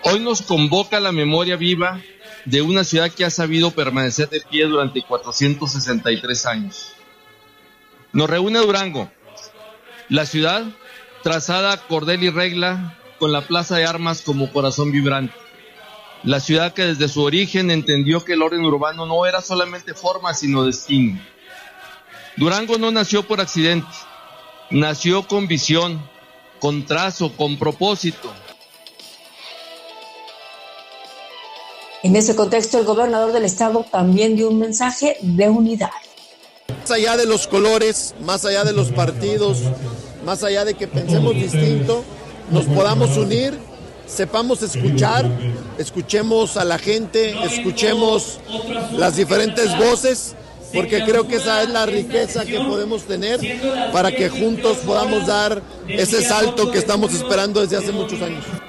Hoy nos convoca la memoria viva de una ciudad que ha sabido permanecer de pie durante 463 años. Nos reúne Durango, la ciudad trazada a cordel y regla, con la plaza de armas como corazón vibrante. La ciudad que desde su origen entendió que el orden urbano no era solamente forma, sino destino. Durango no nació por accidente, nació con visión, con trazo, con propósito. En ese contexto, el gobernador del estado también dio un mensaje de unidad. Más allá de los colores, más allá de los partidos, más allá de que pensemos distinto, nos podamos unir, sepamos escuchar, escuchemos a la gente, escuchemos las diferentes voces, porque creo que esa es la riqueza que podemos tener para que juntos podamos dar ese salto que estamos esperando desde hace muchos años.